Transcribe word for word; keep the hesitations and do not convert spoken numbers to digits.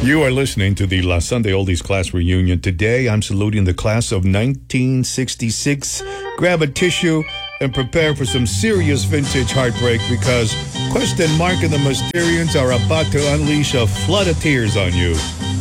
You are listening to the La Sunday Oldies Class Reunion. Today, I'm saluting the class of nineteen sixty-six. Grab a tissue and prepare for some serious vintage heartbreak because Question Mark and the Mysterians are about to unleash a flood of tears on you.